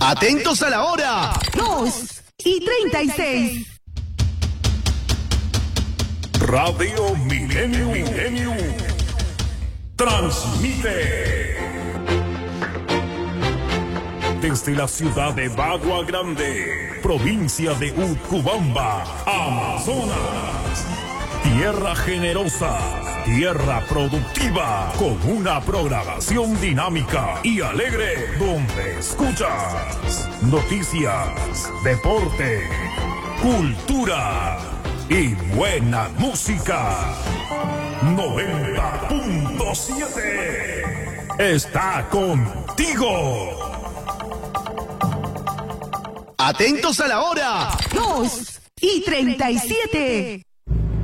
Atentos a la hora. 2:36. Radio Milenio transmite desde la ciudad de Bagua Grande, provincia de Utcubamba, Amazonas. Tierra generosa, tierra productiva, con una programación dinámica y alegre, donde escuchas noticias, deporte, cultura y buena música. 90.7 está contigo. Atentos a la hora. 2:37.